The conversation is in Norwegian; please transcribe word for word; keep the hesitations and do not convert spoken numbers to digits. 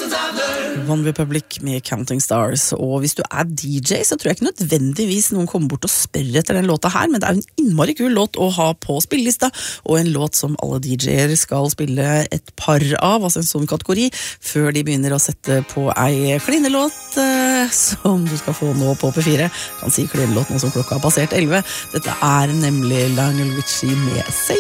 One Republic med Counting Stars, og hvis du er D J så tror jeg ikke nødvendigvis noen kommer bort og spør etter den låta her, men det er jo en innmari kul låt å ha på spillelista, og en låt som alle D J-er skal spille et par av, altså en sånn kategori, før de begynner å sette på ei klinelåt eh, som du skal få nå på P fire. Kan si klinelåt nå som klokka har passert elleve. Dette er nemlig Lionel Richie med Say